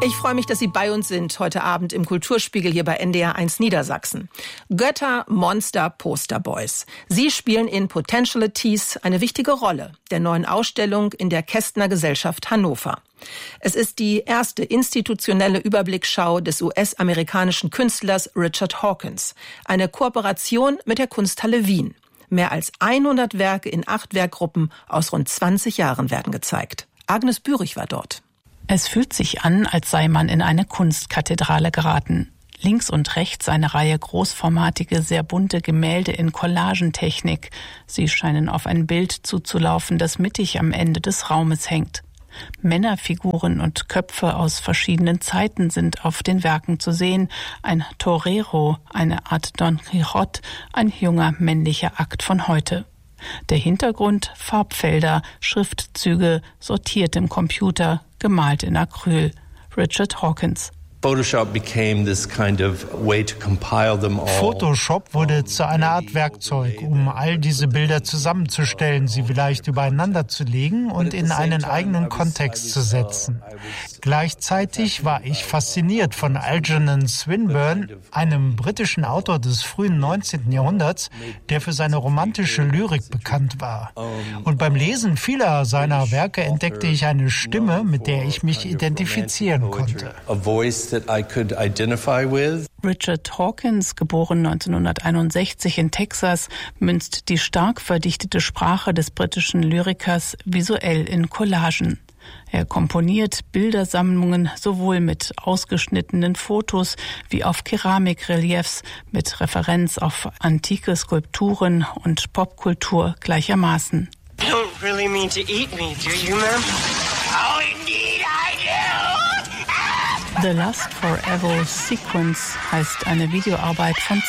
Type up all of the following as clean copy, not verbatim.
Ich freue mich, dass Sie bei uns sind heute Abend im Kulturspiegel hier bei NDR1 Niedersachsen. Götter, Monster, Posterboys. Sie spielen in Potentialities eine wichtige Rolle der neuen Ausstellung in der Kästner Gesellschaft Hannover. Es ist die erste institutionelle Überblicksschau des US-amerikanischen Künstlers Richard Hawkins. Eine Kooperation mit der Kunsthalle Wien. Mehr als 100 Werke in 8 Werkgruppen aus rund 20 Jahren werden gezeigt. Agnes Bürich war dort. Es fühlt sich an, als sei man in eine Kunstkathedrale geraten. Links und rechts eine Reihe großformatige, sehr bunte Gemälde in Collagentechnik. Sie scheinen auf ein Bild zuzulaufen, das mittig am Ende des Raumes hängt. Männerfiguren und Köpfe aus verschiedenen Zeiten sind auf den Werken zu sehen. Ein Torero, eine Art Don Quixote, ein junger männlicher Akt von heute. Der Hintergrund Farbfelder, Schriftzüge, sortiert im Computer, gemalt in Acryl. Richard Hawkins. Photoshop wurde zu einer Art Werkzeug, um all diese Bilder zusammenzustellen, sie vielleicht übereinander zu legen und in einen eigenen Kontext zu setzen. Gleichzeitig war ich fasziniert von Algernon Swinburne, einem britischen Autor des frühen 19. Jahrhunderts, der für seine romantische Lyrik bekannt war. Und beim Lesen vieler seiner Werke entdeckte ich eine Stimme, mit der ich mich identifizieren konnte. Richard Hawkins, geboren 1961 in Texas, münzt die stark verdichtete Sprache des britischen Lyrikers visuell in Collagen. Er komponiert Bildersammlungen sowohl mit ausgeschnittenen Fotos wie auf Keramikreliefs mit Referenz auf antike Skulpturen und Popkultur gleichermaßen. You don't really mean to eat me, do you, ma'am? Oh, indeed I do! The Lust for Evil Sequence heißt eine Videoarbeit von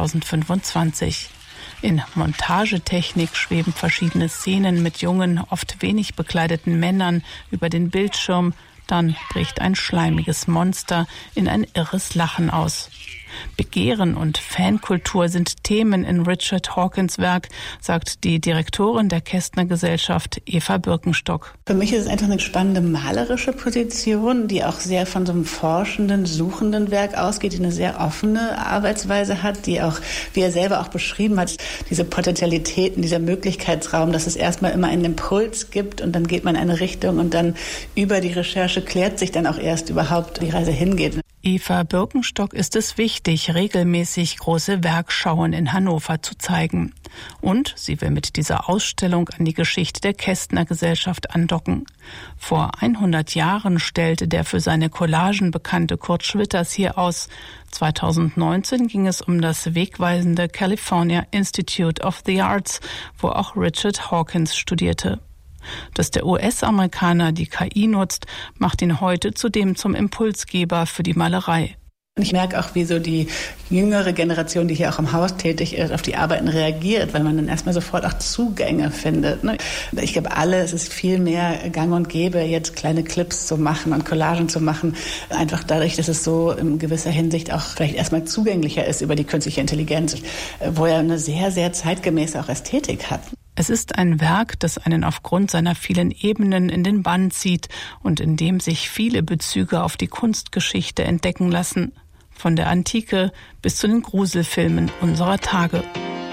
2025. In Montagetechnik schweben verschiedene Szenen mit jungen, oft wenig bekleideten Männern über den Bildschirm. Dann bricht ein schleimiges Monster in ein irres Lachen aus. Begehren und Fankultur sind Themen in Richard Hawkins' Werk, sagt die Direktorin der Kästner Gesellschaft, Eva Birkenstock. Für mich ist es einfach eine spannende malerische Position, die auch sehr von so einem forschenden, suchenden Werk ausgeht, die eine sehr offene Arbeitsweise hat, die auch, wie er selber auch beschrieben hat, diese Potentialitäten, dieser Möglichkeitsraum, dass es erstmal immer einen Impuls gibt und dann geht man in eine Richtung und dann über die Recherche klärt sich dann auch erst überhaupt, die Reise hingeht. Eva Birkenstock ist es wichtig, regelmäßig große Werkschauen in Hannover zu zeigen. Und sie will mit dieser Ausstellung an die Geschichte der Kästner Gesellschaft andocken. Vor 100 Jahren stellte der für seine Collagen bekannte Kurt Schwitters hier aus. 2019 ging es um das wegweisende California Institute of the Arts, wo auch Richard Hawkins studierte. Dass der US-Amerikaner die KI nutzt, macht ihn heute zudem zum Impulsgeber für die Malerei. Ich merke auch, wie so die jüngere Generation, die hier auch im Haus tätig ist, auf die Arbeiten reagiert, weil man dann erstmal sofort auch Zugänge findet. Ich glaube, es ist viel mehr gang und gäbe, jetzt kleine Clips zu machen und Collagen zu machen. Einfach dadurch, dass es so in gewisser Hinsicht auch vielleicht erstmal zugänglicher ist über die künstliche Intelligenz, wo er eine sehr, sehr zeitgemäße auch Ästhetik hat. Es ist ein Werk, das einen aufgrund seiner vielen Ebenen in den Bann zieht und in dem sich viele Bezüge auf die Kunstgeschichte entdecken lassen. Von der Antike bis zu den Gruselfilmen unserer Tage.